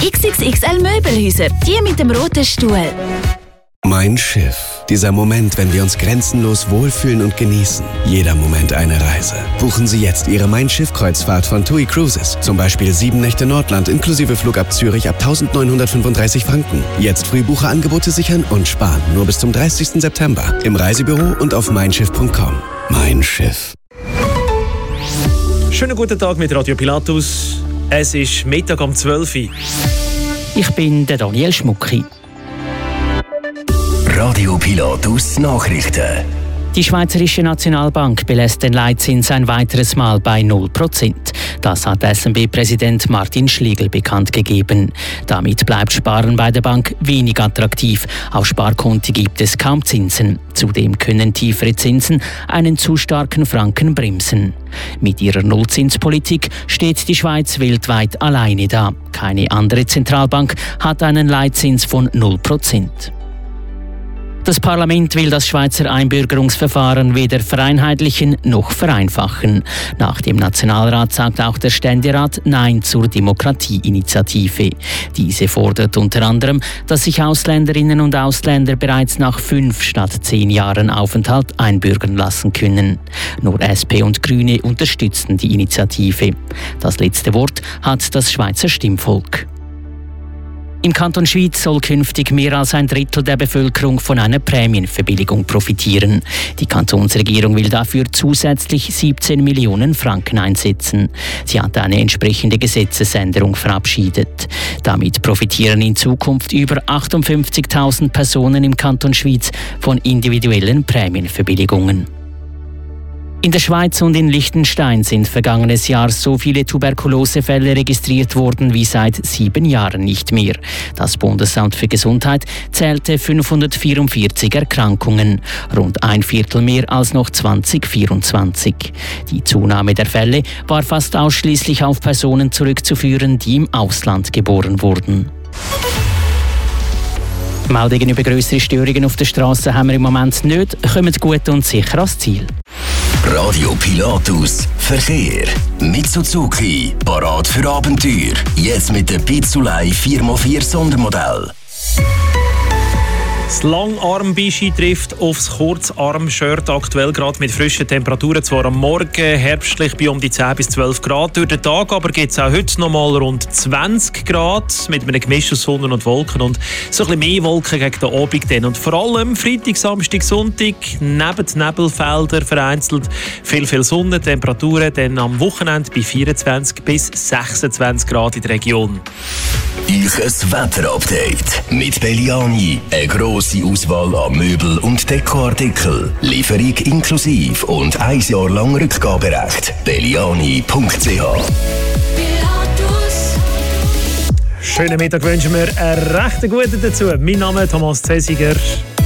XXXL Möbelhäuser, die mit dem roten Stuhl. Mein Schiff. Dieser Moment, wenn wir uns grenzenlos wohlfühlen und genießen. Jeder Moment eine Reise. Buchen Sie jetzt Ihre Mein Schiff-Kreuzfahrt von TUI Cruises. Zum Beispiel 7 Nächte Nordland inklusive Flug ab Zürich ab 1.935 Franken. Jetzt Frühbucherangebote sichern und sparen. Nur bis zum 30. September. Im Reisebüro und auf meinschiff.com. Mein Schiff. Schönen guten Tag mit Radio Pilatus. Es ist Mittag um 12 Uhr. Ich bin der Daniel Schmucki. Radio Pilatus Nachrichten. Die Schweizerische Nationalbank belässt den Leitzins ein weiteres Mal bei 0%. Das hat SNB-Präsident Martin Schlegel bekannt gegeben. Damit bleibt Sparen bei der Bank wenig attraktiv. Auf Sparkonti gibt es kaum Zinsen. Zudem können tiefere Zinsen einen zu starken Franken bremsen. Mit ihrer Nullzinspolitik steht die Schweiz weltweit alleine da. Keine andere Zentralbank hat einen Leitzins von 0%. Das Parlament will das Schweizer Einbürgerungsverfahren weder vereinheitlichen noch vereinfachen. Nach dem Nationalrat sagt auch der Ständerat Nein zur Demokratieinitiative. Diese fordert unter anderem, dass sich Ausländerinnen und Ausländer bereits nach 5 statt 10 Jahren Aufenthalt einbürgern lassen können. Nur SP und Grüne unterstützen die Initiative. Das letzte Wort hat das Schweizer Stimmvolk. Im Kanton Schwyz soll künftig mehr als ein Drittel der Bevölkerung von einer Prämienverbilligung profitieren. Die Kantonsregierung will dafür zusätzlich 17 Millionen Franken einsetzen. Sie hat eine entsprechende Gesetzesänderung verabschiedet. Damit profitieren in Zukunft über 58.000 Personen im Kanton Schwyz von individuellen Prämienverbilligungen. In der Schweiz und in Liechtenstein sind vergangenes Jahr so viele Tuberkulosefälle registriert worden wie seit 7 Jahren nicht mehr. Das Bundesamt für Gesundheit zählte 544 Erkrankungen, rund ein Viertel mehr als noch 2024. Die Zunahme der Fälle war fast ausschließlich auf Personen zurückzuführen, die im Ausland geboren wurden. Meldungen über grössere Störungen auf der Straße haben wir im Moment nicht. Kommt gut und sicher ans Ziel. Radio Pilatus Verkehr. Mit Suzuki. Parat für Abenteuer. Jetzt mit dem Pizzulei 4x4 Sondermodell. Das Langarm-Bischi trifft aufs Kurzarm-Shirt aktuell gerade mit frischen Temperaturen. Zwar am Morgen herbstlich bei um die 10 bis 12 Grad. Durch den Tag aber gibt es auch heute noch mal rund 20 Grad mit einem Gemisch aus Sonne und Wolken und so ein bisschen mehr Wolken gegen den Abend dann. Und vor allem Freitag, Samstag, Sonntag neben den Nebelfeldern vereinzelt viel Sonne. Temperaturen dann am Wochenende bei 24 bis 26 Grad in der Region. Euch ein Wetterupdate mit Belliani. Eine grosse Auswahl an Möbel- und Dekoartikel. Lieferung inklusive und 1 Jahr lang Rückgaberecht. Belliani.ch. Schönen Mittag wünschen wir einen recht guten dazu. Mein Name ist Thomas Zesiger.